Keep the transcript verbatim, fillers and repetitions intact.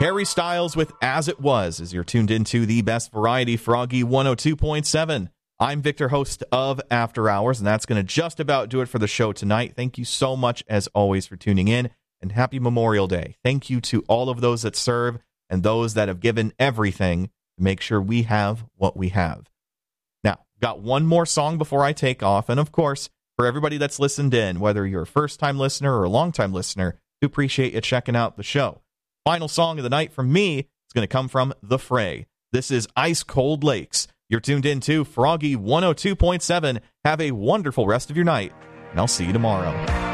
Harry Styles with As It Was, as you're tuned into the best variety, Froggy one oh two point seven. I'm Victor, host of After Hours, and that's going to just about do it for the show tonight. Thank you so much, as always, for tuning in, and happy Memorial Day. Thank you to all of those that serve and those that have given everything to make sure we have what we have. Now, got one more song before I take off, and of course, for everybody that's listened in, whether you're a first-time listener or a long-time listener, we appreciate you checking out the show. Final song of the night from me is going to come from The Fray. This is Ice Cold Lakes. You're tuned in to Froggy one oh two point seven. Have a wonderful rest of your night, and I'll see you tomorrow.